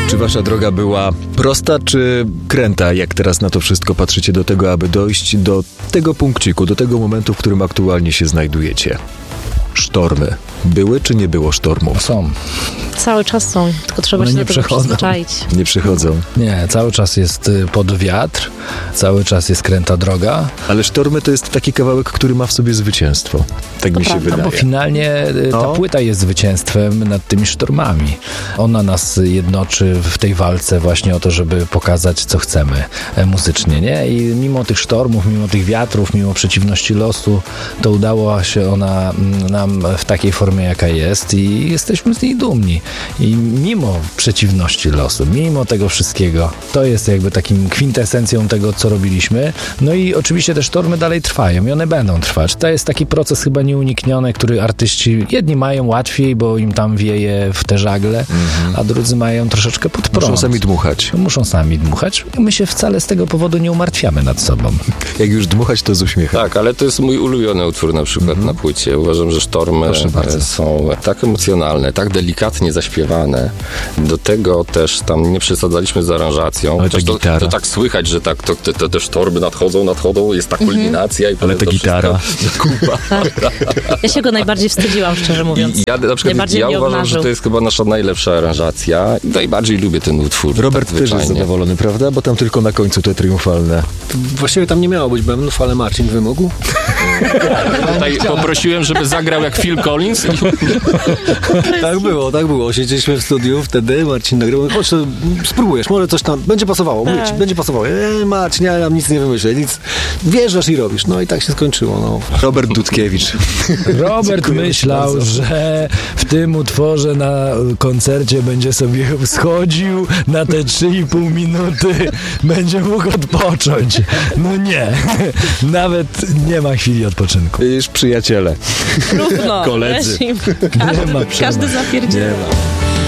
Czy wasza droga była prosta, czy kręta, jak teraz na to wszystko patrzycie, do tego, aby dojść do tego punkciku, do tego momentu, w którym aktualnie się znajdujecie? Sztormy. Były czy nie było sztormów? Są. Cały czas są, tylko trzeba się do tego przyzwyczaić. Nie przychodzą. Nie, cały czas jest pod wiatr, cały czas jest kręta droga. Ale sztormy to jest taki kawałek, który ma w sobie zwycięstwo. Tak mi się prawda. wydaje. Bo finalnie ta płyta jest zwycięstwem nad tymi sztormami. Ona nas jednoczy w tej walce właśnie o to, żeby pokazać, co chcemy muzycznie, nie? I mimo tych sztormów, mimo tych wiatrów, mimo przeciwności losu, to udała się ona nam w takiej formie, jaka jest i jesteśmy z niej dumni. I mimo przeciwności losu, mimo tego wszystkiego, to jest jakby takim kwintesencją tego, co robiliśmy. No i oczywiście te sztormy dalej trwają i one będą trwać. To jest taki proces chyba nieunikniony, który artyści jedni mają łatwiej, bo im tam wieje w te żagle, a drudzy mają troszeczkę pod prąd. Muszą sami dmuchać. Muszą sami dmuchać. My się wcale z tego powodu nie umartwiamy nad sobą. Jak już dmuchać, to z uśmiechem. Tak, ale to jest mój ulubiony utwór na przykład na płycie. Uważam, że sztormy są tak emocjonalne, tak delikatnie zaśpiewane. Do tego też tam nie przesadzaliśmy z aranżacją. Ale To tak słychać, że tak te sztormy nadchodzą, jest ta kulminacja. I ale ta gitara. Kuba. Ja się go najbardziej wstydziłam, szczerze mówiąc. Ja na przykład uważam, że to jest chyba nasza najlepsza aranżacja. I najbardziej lubię ten utwór. Robert też jest zadowolony, prawda? Bo tam tylko na końcu te triumfalne. Właściwie tam nie miało być bębnów, ale Marcin wymógł. Tutaj poprosiłem, żeby zagrał jak Phil Collins. Tak było. Siedzieliśmy w studiu wtedy, Marcin nagrał. Chodź, spróbujesz, może coś tam będzie pasowało. Mówię ci, będzie pasowało. Marcin, ja nam nic nie wymyślę, nic. Wjeżdżasz i robisz. No i tak się skończyło. No. Robert Dudkiewicz. Robert myślał, że w tym utworze na koncercie będzie sobie schodził na te 3,5 minuty, będzie mógł odpocząć. No nie. Nawet nie ma chwili odpoczynku. Już przyjaciele. Równo. Koledzy. Każdy zapierdziela.